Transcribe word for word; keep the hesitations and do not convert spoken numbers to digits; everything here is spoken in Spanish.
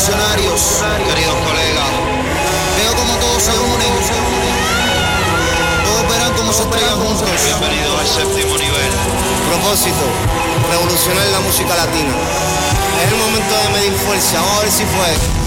revolucionarios, queridos colegas. Veo como todos se unen, todos verán cómo se estrellan juntos. Bienvenido al séptimo nivel. Propósito, revolucionar la música latina. Es el momento de medir fuerza, vamos a ver si fue.